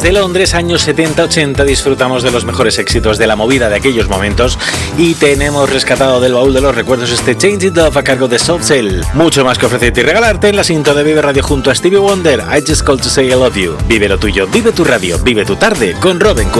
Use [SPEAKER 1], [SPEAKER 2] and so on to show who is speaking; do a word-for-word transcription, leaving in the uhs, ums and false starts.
[SPEAKER 1] desde Londres, años setenta ochenta, disfrutamos de los mejores éxitos de la movida de aquellos momentos y tenemos rescatado del baúl de los recuerdos este Change It Up a cargo de Soft Cell. Mucho más que ofrecerte y regalarte en la cinta de Vive Radio junto a Stevie Wonder. I Just Called to Say I Love You. Vive lo tuyo, vive tu radio, vive tu tarde con Robin Cooper.